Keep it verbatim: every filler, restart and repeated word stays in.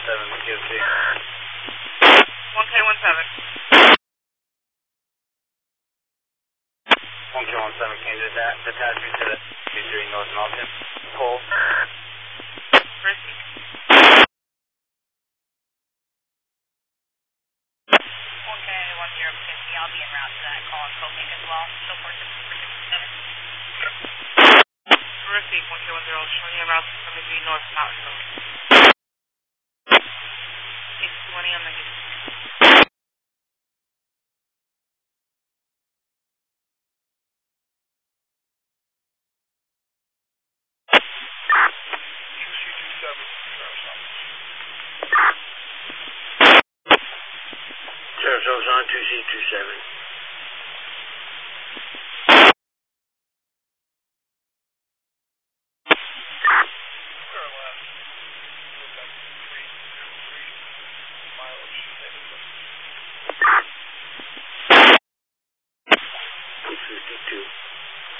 seven, give two. one K one seven. one K one seven, can you detach, detach me to the two three North Malton? Pull. Risky. one K one zero fifty, I'll be en route to that call and Copic as well. So four six seven. Risky, one K one zero, showing you en route to seventy-three North Mountain Road. six twenty on the Sheriff's Office on two C two seven.